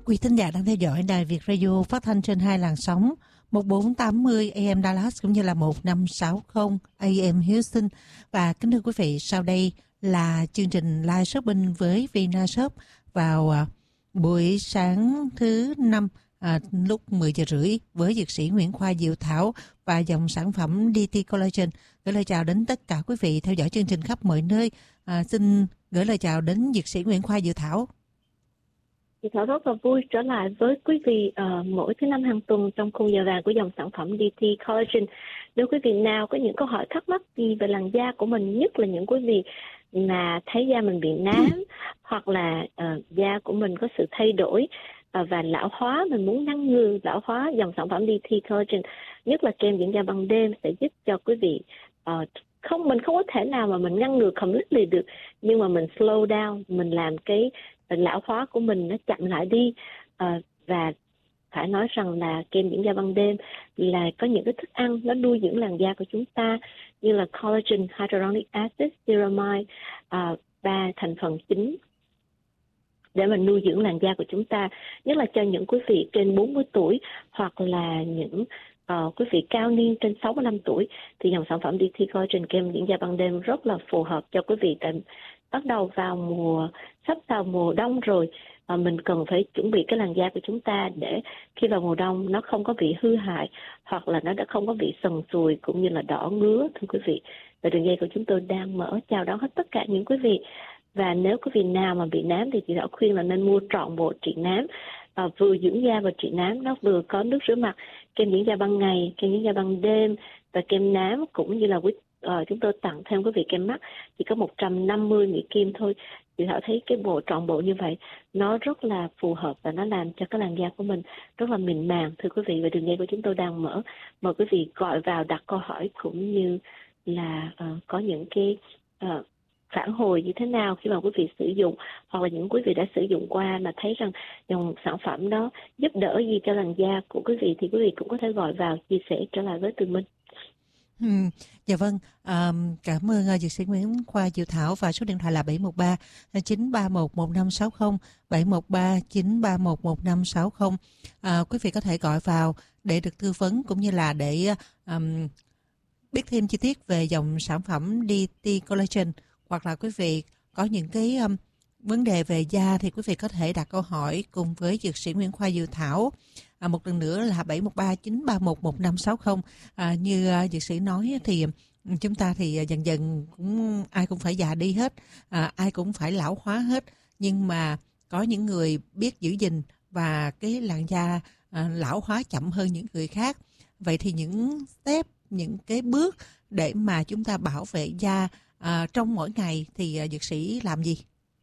Quý thính giả đang theo dõi Đài Việt Radio phát thanh trên hai làn sóng 1480 AM Dallas cũng như là 1560 AM Houston. Và kính thưa quý vị, sau đây là chương trình live shopping với VinaShop vào buổi sáng thứ năm lúc 10 giờ rưỡi với dược sĩ Nguyễn Khoa Diệu Thảo và dòng sản phẩm DT Collagen. Gửi lời chào đến tất cả quý vị theo dõi chương trình khắp mọi nơi. Xin gửi lời chào đến dược sĩ Nguyễn Khoa Diệu Thảo. Chị Thảo rất là vui trở lại với quý vị mỗi thứ năm hàng tuần trong khung giờ vàng của dòng sản phẩm DT Collagen. Nếu quý vị nào có những câu hỏi thắc mắc gì về làn da của mình, nhất là những quý vị mà thấy da mình bị nám hoặc là da của mình có sự thay đổi và lão hóa, mình muốn ngăn ngừa lão hóa, dòng sản phẩm DT Collagen, nhất là kem dưỡng da ban đêm sẽ giúp cho quý vị mình không có thể nào mà mình ngăn ngừa completely được, nhưng mà mình slow down, mình làm cái lão hóa của mình nó chậm lại đi. Và phải nói rằng là kem dưỡng da ban đêm là có những cái thức ăn nó nuôi dưỡng làn da của chúng ta, như là collagen, hyaluronic acid, ceramide, ba thành phần chính để mà nuôi dưỡng làn da của chúng ta, nhất là cho những quý vị trên 40 tuổi hoặc là những quý vị cao niên trên 65 tuổi thì dòng sản phẩm DT Collagen kem dưỡng da ban đêm rất là phù hợp cho quý vị. Tại bắt đầu sắp vào mùa đông rồi, mình cần phải chuẩn bị cái làn da của chúng ta để khi vào mùa đông nó không có bị hư hại hoặc là nó đã không có bị sần sùi cũng như là đỏ ngứa, thưa quý vị. Và đường dây của chúng tôi đang mở chào đón hết tất cả những quý vị. Và nếu quý vị nào mà bị nám thì chị đã khuyên là nên mua trọn bộ trị nám, vừa dưỡng da và trị nám. Nó vừa có nước rửa mặt, kem dưỡng da ban ngày, kem dưỡng da ban đêm và kem nám, cũng như là chúng tôi tặng thêm quý vị kem mắt chỉ có 150 Mỹ Kim thôi. Chị Thảo thấy cái trọn bộ như vậy nó rất là phù hợp và nó làm cho cái làn da của mình rất là mịn màng, thưa quý vị. Và đường dây của chúng tôi đang mở, mời quý vị gọi vào đặt câu hỏi cũng như là có những cái phản hồi như thế nào khi mà quý vị sử dụng, hoặc là những quý vị đã sử dụng qua mà thấy rằng dòng sản phẩm đó giúp đỡ gì cho làn da của quý vị thì quý vị cũng có thể gọi vào chia sẻ trở lại với tụi mình. Dạ vâng, cảm ơn dược sĩ Nguyễn Khoa Diệu Thảo, và số điện thoại là 713 931 1560, 713 931 1560. Quý vị có thể gọi vào để được tư vấn cũng như là để biết thêm chi tiết về dòng sản phẩm DT Collagen, hoặc là quý vị có những cái vấn đề về da thì quý vị có thể đặt câu hỏi cùng với dược sĩ Nguyễn Khoa Diệu Thảo. Một lần nữa là 713 931 1560. Như dược sĩ nói thì chúng ta thì dần dần ai cũng phải già đi hết, ai cũng phải lão hóa hết, nhưng mà có những người biết giữ gìn và cái làn da lão hóa chậm hơn những người khác. Vậy thì những step, những cái bước để mà chúng ta bảo vệ da trong mỗi ngày thì dược sĩ làm gì?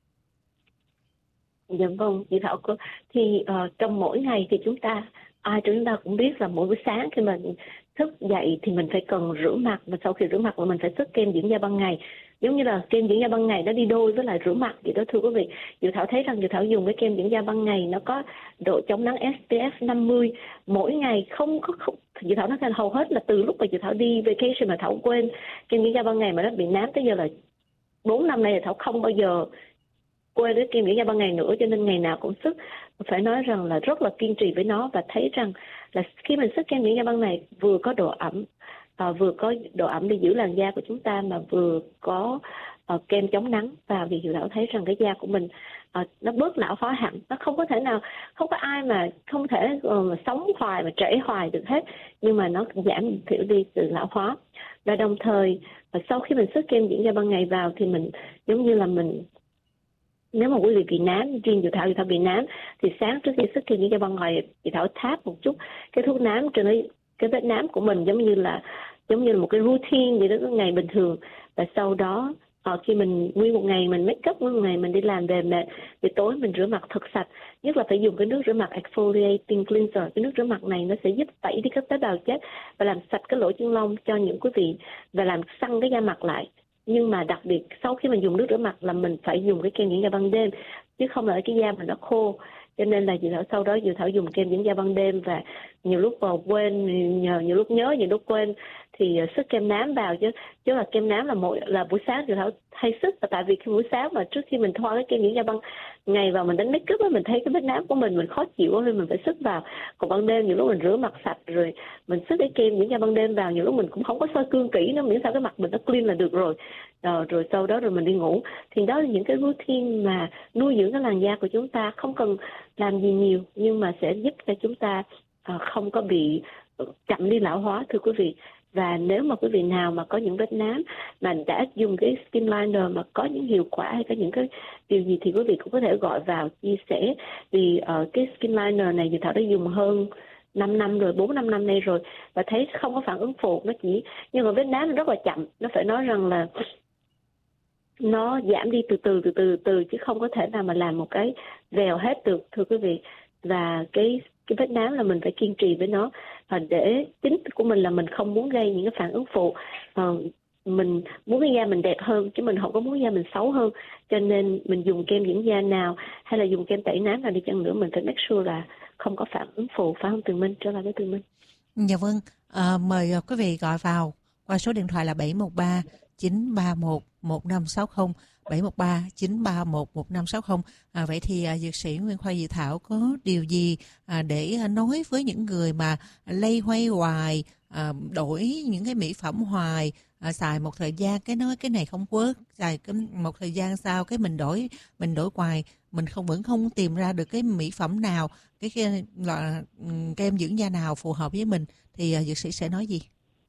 Dạ vâng, chị Thảo, thì trong mỗi ngày thì ai chúng ta cũng biết là mỗi buổi sáng khi mình thức dậy thì mình phải cần rửa mặt, và sau khi rửa mặt là mình phải xức kem dưỡng da ban ngày. Giống như là kem dưỡng da ban ngày nó đi đôi với lại rửa mặt vậy đó, thưa quý vị. Chị Thảo thấy rằng chị Thảo dùng cái kem dưỡng da ban ngày nó có độ chống nắng SPF 50 mỗi ngày. Chị Thảo nói là hầu hết là từ lúc mà chị Thảo đi vacation mà Thảo quên kem dưỡng da ban ngày mà nó bị nám tới giờ là 4 năm nay là Thảo không bao giờ quên cái kem dưỡng da ban ngày nữa, cho nên ngày nào cũng sức. Phải nói rằng là rất là kiên trì với nó, và thấy rằng là khi mình sức kem dưỡng da ban ngày vừa có độ ẩm để giữ làn da của chúng ta, mà vừa có kem chống nắng vào, thì Thảo thấy rằng cái da của mình nó bớt lão hóa hẳn. Nó không có ai mà không thể sống hoài mà trẻ hoài được hết, nhưng mà nó giảm thiểu đi sự lão hóa. Và đồng thời sau khi mình sức kem dưỡng da ban ngày vào thì mình giống như là nếu mà quý vị bị nám, riêng chị Thảo bị nám, thì sáng trước khi sức kem dưỡng da ban ngày chị Thảo tháp một chút cái thuốc nám trên cái vết nám của mình, giống như là một cái routine vậy đó, cái ngày bình thường. Và sau đó khi mình nguyên một ngày mình make up, nguyên một ngày mình đi làm về mệt, thì tối mình rửa mặt thật sạch, nhất là phải dùng cái nước rửa mặt exfoliating cleanser. Cái nước rửa mặt này nó sẽ giúp tẩy đi các tế bào chết và làm sạch cái lỗ chân lông cho những quý vị, và làm săn cái da mặt lại. Nhưng mà đặc biệt sau khi mình dùng nước rửa mặt là mình phải dùng cái kem dưỡng da ban đêm, chứ không là cái da mình nó khô. Cho nên là Diệu Thảo sau đó Diệu Thảo dùng kem dưỡng da ban đêm, và nhiều lúc quên, nhiều lúc nhớ, nhiều lúc quên thì sức kem nám vào, chứ là kem nám là buổi sáng Diệu Thảo hay sức, tại vì khi buổi sáng mà trước khi mình thoa cái kem dưỡng da ban ngày vào mình đánh make up á, mình thấy cái vết nám của mình khó chịu nên mình phải sức vào. Còn ban đêm nhiều lúc mình rửa mặt sạch rồi mình sức cái kem dưỡng da ban đêm vào, nhiều lúc mình cũng không có soi gương kỹ nữa, miễn sao cái mặt mình nó clean là được rồi. Rồi sau đó rồi mình đi ngủ. Thì đó là những cái routine mà nuôi dưỡng cái làn da của chúng ta, không cần làm gì nhiều nhưng mà sẽ giúp cho chúng ta không có bị chậm đi lão hóa, thưa quý vị. Và nếu mà quý vị nào mà có những vết nám mà đã dùng cái skin liner mà có những hiệu quả hay có những cái điều gì thì quý vị cũng có thể gọi vào chia sẻ. Vì cái skin liner này thì Thảo đã dùng hơn 5 năm rồi, 4-5 năm nay rồi, và thấy không có phản ứng phụ. Nó chỉ, nhưng mà vết nám nó rất là chậm, nó phải nói rằng là nó giảm đi từ từ chứ không có thể nào mà làm một cái vèo hết được, thưa quý vị. Và cái vết nám là mình phải kiên trì với nó, và để chính của mình là mình không muốn gây những cái phản ứng phụ. Mình muốn cái da mình đẹp hơn chứ mình không có muốn da mình xấu hơn. Cho nên mình dùng kem dưỡng da nào hay là dùng kem tẩy nám nào đi chăng nữa, mình phải make sure là không có phản ứng phụ, phải không Tường Minh? Trở lại với Tường Minh. Dạ vâng, mời quý vị gọi vào qua số điện thoại là 713 931 1560, 713 931 1560. Vậy thì dược sĩ Nguyễn Khoa Diệu Thảo có điều gì để nói với những người mà lây hoay hoài, đổi những cái mỹ phẩm hoài, xài một thời gian cái nói cái này không work, xài một thời gian sau cái mình đổi hoài, mình vẫn không tìm ra được cái mỹ phẩm nào, cái là kem dưỡng da nào phù hợp với mình, thì dược sĩ sẽ nói gì?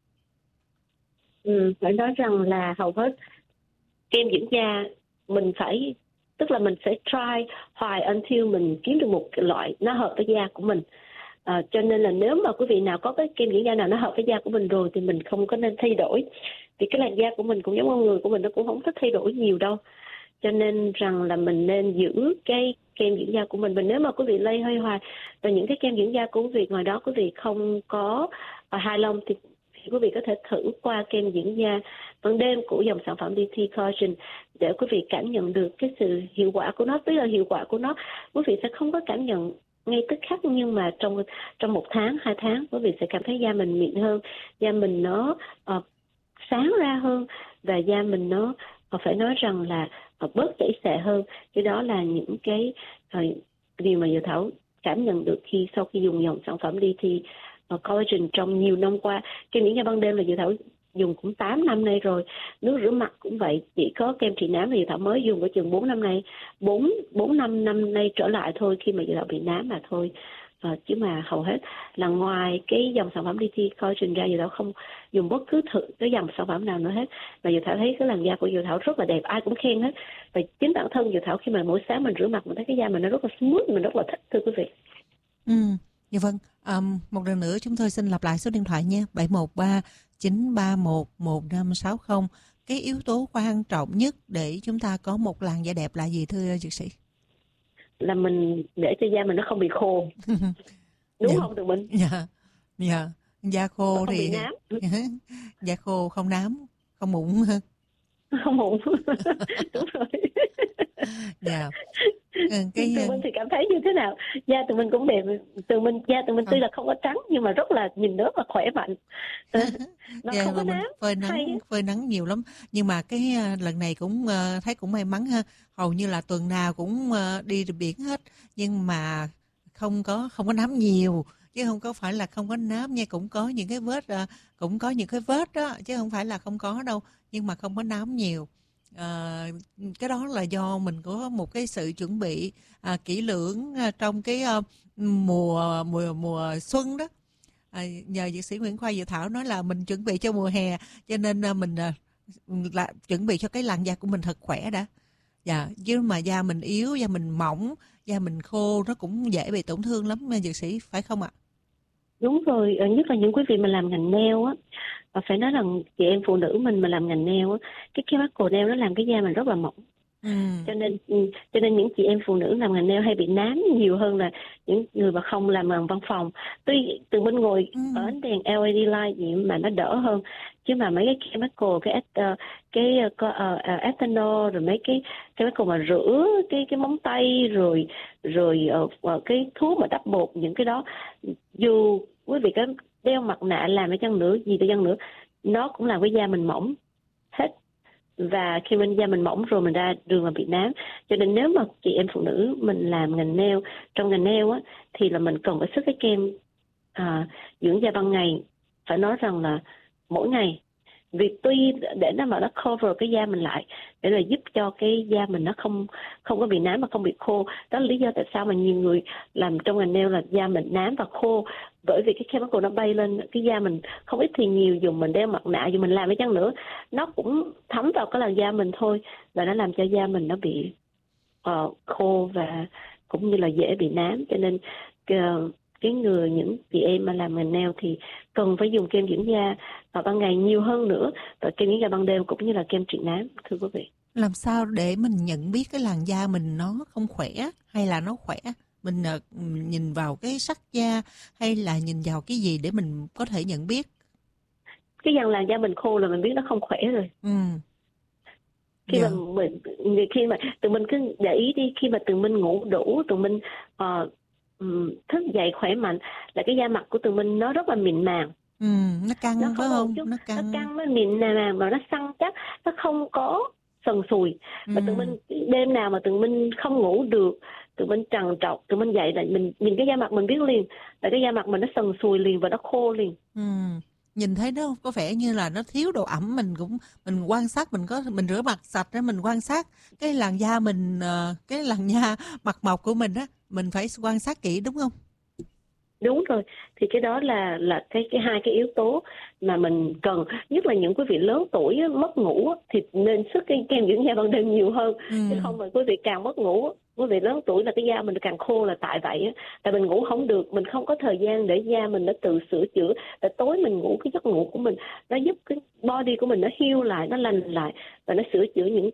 Phải nói rằng là hầu hết kem dưỡng da mình phải, tức là mình sẽ try hoài until mình kiếm được một cái loại nó hợp với da của mình. Cho nên là nếu mà quý vị nào có cái kem dưỡng da nào nó hợp với da của mình rồi thì mình không có nên thay đổi, vì cái làn da của mình cũng giống con người của mình, nó cũng không thích thay đổi nhiều đâu. Cho nên rằng là mình nên giữ cái kem dưỡng da của mình. Và nếu mà quý vị lây hơi hoài và những cái kem dưỡng da của quý vị ngoài đó quý vị không có hài lòng thì quý vị có thể thử qua kem dưỡng da ban đêm của dòng sản phẩm DT Collagen để quý vị cảm nhận được cái sự hiệu quả của nó. Tức là hiệu quả của nó quý vị sẽ không có cảm nhận ngay tức khắc, nhưng mà trong 1 tháng, 2 tháng quý vị sẽ cảm thấy da mình mịn hơn, da mình nó sáng ra hơn, và da mình nó phải nói rằng là bớt chảy xệ hơn. Cái đó là những cái điều mà Diệu Thảo cảm nhận được sau khi dùng dòng sản phẩm DT Collagen trong nhiều năm qua. Kem dưỡng da ban đêm là Diệu Thảo dùng cũng 8 năm nay rồi. Nước rửa mặt cũng vậy, chỉ có kem trị nám thì Diệu Thảo mới dùng có chừng 4 năm nay, 4-5 năm nay trở lại thôi, khi mà Diệu Thảo bị nám mà thôi. Chứ mà hầu hết là ngoài cái dòng sản phẩm DT Collagen ra, Diệu Thảo không dùng bất cứ cái dòng sản phẩm nào nữa hết. Và Diệu Thảo thấy cái làn da của Diệu Thảo rất là đẹp, ai cũng khen hết. Và chính bản thân Diệu Thảo khi mà mỗi sáng mình rửa mặt mình thấy cái da mình nó rất là smooth, mình rất là thích, thưa quý vị. Dạ vâng, một lần nữa chúng tôi xin lặp lại số điện thoại nha, 713 931 1560. Cái yếu tố quan trọng nhất để chúng ta có một làn da đẹp là gì thưa dược sĩ? Là mình để cho da mình nó không bị khô. Đúng không tụi mình? Dạ. Da khô không thì bị nám. da khô không nám, không mụn. Không mụn. Đúng rồi. Dạ. Tụi mình thì cảm thấy như thế nào? Da tụi mình cũng đẹp, da tụi mình tuy là không có trắng nhưng mà rất là nhìn rất là khỏe mạnh. Nó không có nám. Phơi nắng nhiều lắm, nhưng mà cái lần này cũng thấy cũng may mắn ha, hầu như là tuần nào cũng đi biển hết, nhưng mà không có nám nhiều, chứ không có phải là không có nám nha, cũng có những cái vết đó, chứ không phải là không có đâu, nhưng mà không có nám nhiều. Cái đó là do mình có một cái sự chuẩn bị kỹ lưỡng trong cái mùa xuân đó. Nhờ dược sĩ Nguyễn Khoa Diệu Thảo nói là mình chuẩn bị cho mùa hè, cho nên mình là chuẩn bị cho cái làn da của mình thật khỏe đã. Dạ, chứ mà da mình yếu, da mình mỏng, da mình khô nó cũng dễ bị tổn thương lắm dược sĩ, phải không ạ? Đúng rồi, nhất là những quý vị mà làm ngành nail á, và phải nói rằng chị em phụ nữ mình mà làm ngành nail á, cái chemical nail nó làm cái da mình rất là mỏng. Cho nên những chị em phụ nữ làm ngành nail hay bị nám nhiều hơn là những người mà không làm bằng văn phòng. Tuy Tường Minh ngồi ở ánh đèn LED light gì mà nó đỡ hơn, chứ mà mấy cái chemical, cái ethanol, rồi mấy cái chemical mà rửa cái móng tay, rồi cái thuốc mà đắp bột, những cái đó dù quý vị có đeo mặt nạ làm ở chăng nữa, gì đi chăng nữa, nó cũng làm cái da mình mỏng hết. Và khi da mình mỏng rồi mình ra đường là bị nám. Cho nên nếu mà chị em phụ nữ mình làm ngành nail, trong ngành nail á, thì là mình cần phải sức cái kem dưỡng da ban ngày, phải nói rằng là mỗi ngày. Vì tuy để nó mà nó cover cái da mình lại, để là giúp cho cái da mình nó không có bị nám mà không bị khô. Đó là lý do tại sao mà nhiều người làm trong ngành nail là da mình nám và khô, bởi vì cái chemical nó bay lên cái da mình không ít thì nhiều, dùng mình đeo mặt nạ, dùng mình làm cái chăng nữa, nó cũng thấm vào cái làn da mình thôi, và nó làm cho da mình nó bị khô và cũng như là dễ bị nám. Cho nên những chị em mà làm ngành nail thì cần phải dùng kem dưỡng da vào ban ngày nhiều hơn nữa, và kem dưỡng da ban đêm cũng như là kem trị nám, thưa quý vị. Làm sao để mình nhận biết cái làn da mình nó không khỏe hay là nó khỏe? Mình nhìn vào cái sắc da hay là nhìn vào cái gì để mình có thể nhận biết? Cái làn da mình khô là mình biết nó không khỏe rồi. Khi mà tụi mình cứ để ý đi, khi mà tụi mình ngủ đủ, tụi mình thức dậy khỏe mạnh, là cái da mặt của tụi mình nó rất là mịn màng. Nó căng, nó phải không? Nó căng, nó mịn màng và nó săn chắc, nó không có sần sùi. Và tụi mình đêm nào mà tụi mình không ngủ được, tụi mình trằn trọc, tụi mình dậy là mình nhìn cái da mặt mình biết liền là cái da mặt mình nó sần sùi liền và nó khô liền. Nhìn thấy nó có vẻ như là nó thiếu độ ẩm, mình quan sát, mình rửa mặt sạch đó, mình quan sát cái làn da mình, cái làn da mặt mộc của mình á, mình phải quan sát kỹ, đúng không? Đúng rồi, thì cái đó là cái hai cái yếu tố mà mình cần, nhất là những quý vị lớn tuổi mất ngủ thì nên sức cái kem dưỡng da ban đêm nhiều hơn. Chứ không mà quý vị càng mất ngủ, quý vị lớn tuổi là cái da mình càng khô là tại vậy á. Tại mình ngủ không được, mình không có thời gian để da mình nó tự sửa chữa. Tại tối mình ngủ, cái giấc ngủ của mình nó giúp cái body của mình nó heal lại, nó lành lại và nó sửa chữa những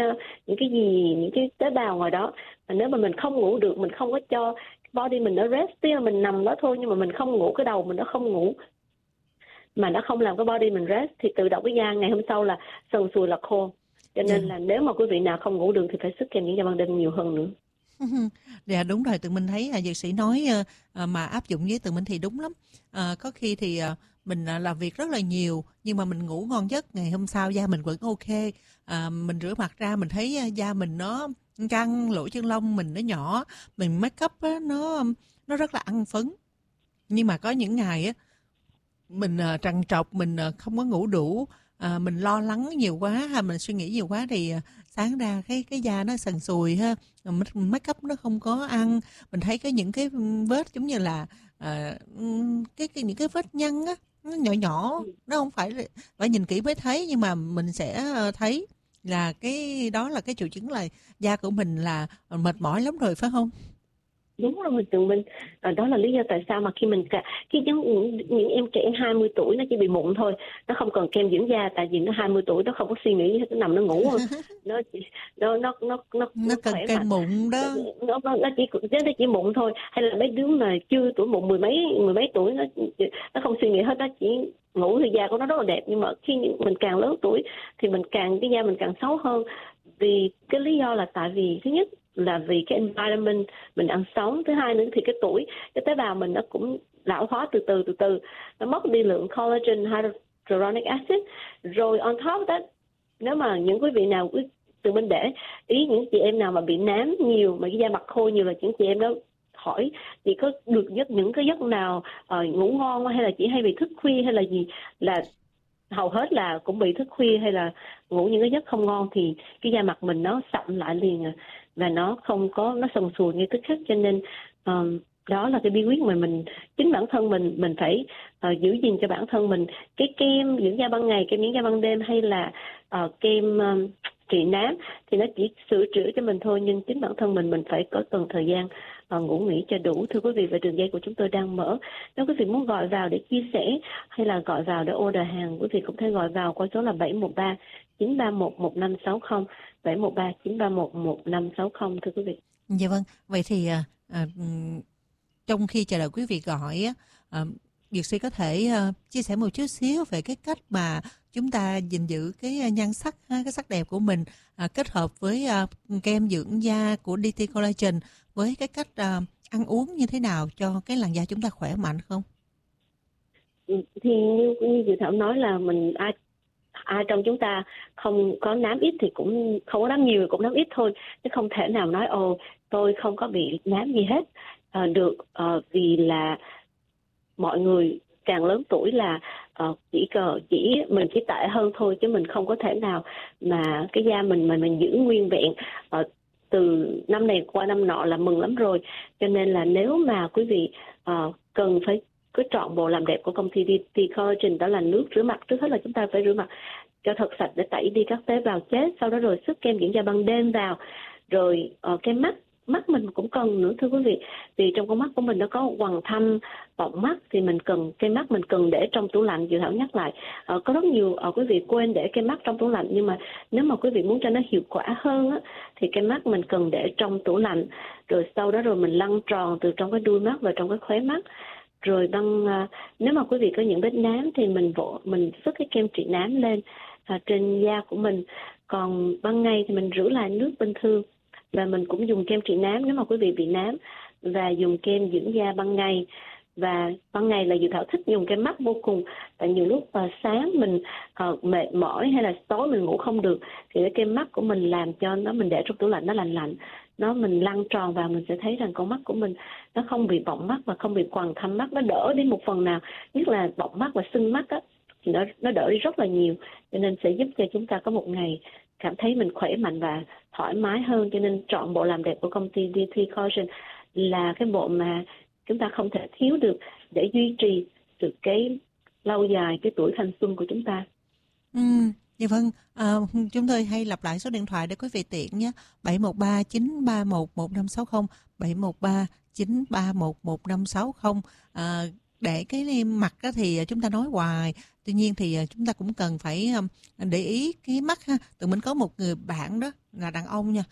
cái tế bào ngoài đó. Và nếu mà mình không ngủ được, mình không có cho body mình nó rest, tức là mình nằm đó thôi nhưng mà mình không ngủ, cái đầu mình nó không ngủ mà nó không làm cái body mình rest, thì tự động cái da ngày hôm sau là sần sùi là khô. Cho nên là nếu mà quý vị nào không ngủ được thì phải sức kem dưỡng da ban đêm nhiều hơn nữa. Dạ đúng rồi, tụi mình thấy dược sĩ nói mà áp dụng với tụi mình thì đúng lắm. Có khi thì mình làm việc rất là nhiều nhưng mà mình ngủ ngon giấc, ngày hôm sau da mình vẫn ok. Mình rửa mặt ra mình thấy da mình nó căng, lỗ chân lông mình nó nhỏ, mình make up á, nó rất là ăn phấn. Nhưng mà có những ngày á mình trằn trọc, mình không có ngủ đủ, mình lo lắng nhiều quá ha, mình suy nghĩ nhiều quá thì sáng ra cái da nó sần sùi ha, make up nó không có ăn, mình thấy những cái vết giống như là những cái vết nhăn á, nó nhỏ nhỏ, nó không phải nhìn kỹ mới thấy, nhưng mà mình sẽ thấy là cái đó là cái triệu chứng là da của mình là mệt mỏi lắm rồi, phải không? Đúng rồi, tụi mình đó là lý do tại sao mà khi những em trẻ 20 tuổi nó chỉ bị mụn thôi, nó không cần kem dưỡng da, tại vì nó 20 tuổi nó không có suy nghĩ, nó nằm nó ngủ thôi. nó cần kem mụn đó, nó chỉ mụn thôi. Hay là mấy đứa mà chưa tuổi mụn mười mấy tuổi, nó không suy nghĩ hết, nó chỉ ngủ thì da của nó rất là đẹp. Nhưng mà khi mình càng lớn tuổi thì cái da mình càng xấu hơn. Vì cái lý do là tại vì thứ nhất là vì cái environment mình đang sống, thứ hai nữa thì cái tuổi, cái tế bào mình nó cũng lão hóa từ từ, nó mất đi lượng collagen, hyaluronic acid. Rồi on top of that, nếu mà những quý vị nào từ bên để ý những chị em nào mà bị nám nhiều, mà cái da mặt khô nhiều, là những chị em đó hỏi chị có được những cái giấc nào ngủ ngon, hay là chị hay bị thức khuya hay là gì, là hầu hết là cũng bị thức khuya hay là ngủ những cái giấc không ngon, thì cái da mặt mình nó sậm lại liền và nó không có, nó sần sùi ngay tức khắc. Cho nên đó là cái bí quyết mà chính bản thân mình phải giữ gìn cho bản thân mình. Cái kem dưỡng da ban ngày, kem dưỡng da ban đêm hay là kem trị nám thì nó chỉ sửa chữa cho mình thôi, nhưng chính bản thân mình phải có từng thời gian ngủ nghỉ cho đủ. Thưa quý vị, và đường dây của chúng tôi đang mở, nếu quý vị muốn gọi vào để chia sẻ hay là gọi vào để order hàng, quý vị cũng thể gọi vào qua số là 713 931 1560, 713 931 1560 thưa quý vị. Dạ vâng, vậy thì trong khi chờ đợi quý vị gọi á, Dược sĩ có thể chia sẻ một chút xíu về cái cách mà chúng ta gìn giữ cái nhan sắc, cái sắc đẹp của mình, kết hợp với kem dưỡng da của DT Collagen với cái cách ăn uống như thế nào cho cái làn da chúng ta khỏe mạnh không? Thì như Diệu Thảo nói là mình ai trong chúng ta không có nám ít thì cũng không có nám nhiều, cũng nám ít thôi, chứ không thể nào nói tôi không có bị nám gì hết được, vì là mọi người càng lớn tuổi là mình chỉ tệ hơn thôi, chứ mình không có thể nào mà cái da mình mà mình giữ nguyên vẹn từ năm này qua năm nọ là mừng lắm rồi. Cho nên là nếu mà quý vị cần phải cái trọn bộ làm đẹp của công ty DT Collagen, đó là nước rửa mặt. Trước hết là chúng ta phải rửa mặt cho thật sạch để tẩy đi các tế bào chết, sau đó rồi sức kem dưỡng da ban đêm vào, rồi kem mắt mình cũng cần nữa thưa quý vị, vì trong con mắt của mình nó có quầng thâm, bọng mắt, thì mình cần kem mắt mình cần để trong tủ lạnh. Dự Thảo nhắc lại, có rất nhiều quý vị quên để kem mắt trong tủ lạnh, nhưng mà nếu mà quý vị muốn cho nó hiệu quả hơn á, thì kem mắt mình cần để trong tủ lạnh, rồi sau đó rồi mình lăn tròn từ trong cái đuôi mắt vào trong cái khóe mắt. Rồi nếu mà quý vị có những vết nám thì mình phất cái kem trị nám lên trên da của mình. Còn ban ngày thì mình rửa lại nước bình thường, và mình cũng dùng kem trị nám nếu mà quý vị bị nám, và dùng kem dưỡng da ban ngày. Và ban ngày là Dự Thảo thích dùng kem mắt vô cùng, tại nhiều lúc sáng mình mệt mỏi hay là tối mình ngủ không được, thì cái kem mắt của mình làm cho nó, mình để trong tủ lạnh nó lạnh, mình lăn tròn vào, mình sẽ thấy rằng con mắt của mình nó không bị bọng mắt và không bị quầng thâm mắt, nó đỡ đi một phần nào, nhất là bọng mắt và sưng mắt á, thì nó đỡ đi rất là nhiều, cho nên sẽ giúp cho chúng ta có một ngày cảm thấy mình khỏe mạnh và thoải mái hơn. Cho nên chọn bộ làm đẹp của công ty DT Collagen là cái bộ mà chúng ta không thể thiếu được để duy trì được cái lâu dài cái tuổi thanh xuân của chúng ta. Dạ vâng, chúng tôi hay lặp lại số điện thoại để quý vị tiện nhé. 713 931 1560, 713 931 1560. Để cái mặt đó thì chúng ta nói hoài, tuy nhiên thì chúng ta cũng cần phải để ý cái mắt ha. Tụi mình có một người bạn đó là đàn ông nha,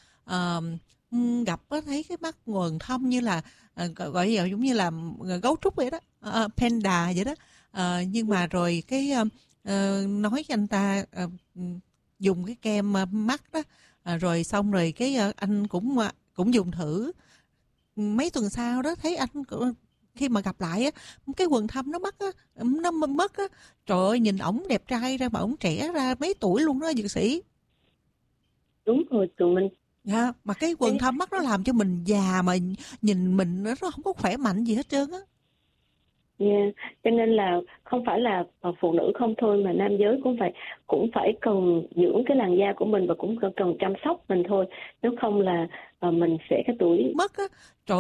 gặp thấy cái mắt quầng thâm như là gọi giống như là gấu trúc vậy đó, panda vậy đó. Nhưng mà rồi cái nói với anh ta dùng cái kem mắt đó, rồi xong rồi cái anh cũng dùng thử. Mấy tuần sau đó thấy anh khi mà gặp lại á, cái quầng thâm nó mất á. Trời ơi, nhìn ổng đẹp trai ra mà ổng trẻ ra mấy tuổi luôn đó dược sĩ. Đúng rồi, tụi mình mà cái quầng thâm mắt nó làm cho mình già, mà nhìn mình nó không có khỏe mạnh gì hết trơn á. Cho nên là không phải là phụ nữ không thôi, mà nam giới cũng phải cần dưỡng cái làn da của mình, và cũng cần chăm sóc mình thôi, nếu không là mình sẽ cái tuổi mất á. Trời